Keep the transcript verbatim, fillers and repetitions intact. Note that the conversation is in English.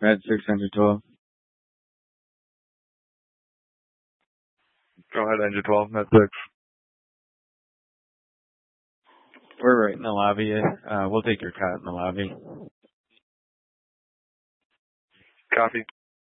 Med six hundred twelve. Go ahead, Engine twelve, Med six. We're right in the lobby. Uh, we'll take your cot in the lobby. Copy.